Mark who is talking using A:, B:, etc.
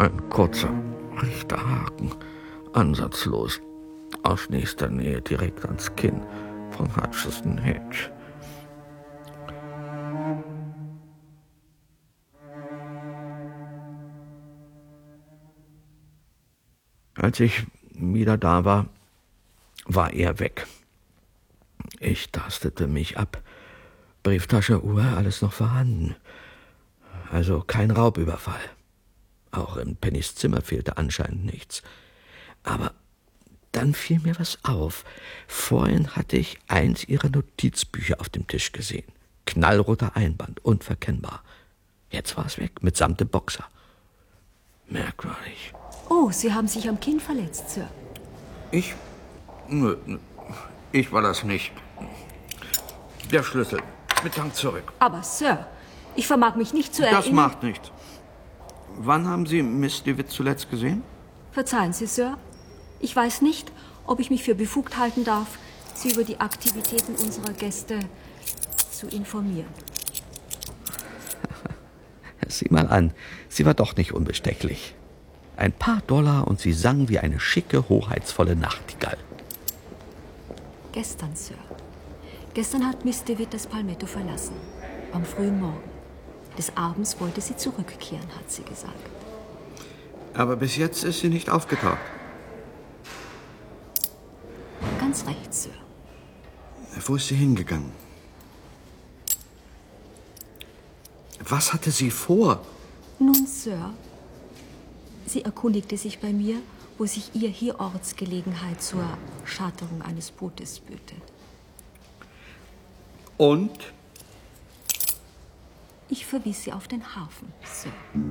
A: Ein kurzer, rechter Haken, ansatzlos, aus nächster Nähe direkt ans Kinn von Hutchison Hedge. Als ich wieder da war, war er weg. Ich tastete mich ab. Brieftasche, Uhr, alles noch vorhanden. Also kein Raubüberfall. Auch in Pennys Zimmer fehlte anscheinend nichts. Aber dann fiel mir was auf. Vorhin hatte ich eins ihrer Notizbücher auf dem Tisch gesehen. Knallroter Einband, unverkennbar. Jetzt war es weg, mitsamt dem Boxer. Merkwürdig.
B: Oh, Sie haben sich am Kinn verletzt, Sir.
A: Ich? Nö, ich war das nicht. Der Schlüssel. Mit Dank zurück.
B: Aber, Sir, ich vermag mich nicht zu erinnern...
A: Das macht nichts. Wann haben Sie Miss DeWitt zuletzt gesehen?
B: Verzeihen Sie, Sir. Ich weiß nicht, ob ich mich für befugt halten darf, Sie über die Aktivitäten unserer Gäste zu informieren.
A: Sieh mal an, sie war doch nicht unbestechlich. Ein paar $, und sie sang wie eine schicke, hoheitsvolle Nachtigall.
B: Gestern, Sir. Gestern hat Miss DeWitt das Palmetto verlassen. Am frühen Morgen. Des Abends wollte sie zurückkehren, hat sie gesagt.
A: Aber bis jetzt ist sie nicht aufgetaucht.
B: Ganz recht, Sir.
A: Wo ist sie hingegangen? Was hatte sie vor?
B: Nun, Sir, sie erkundigte sich bei mir, wo sich ihr hier Ortsgelegenheit zur Charterung eines Bootes böte.
A: Und?
B: Ich verwies sie auf den Hafen, Sir.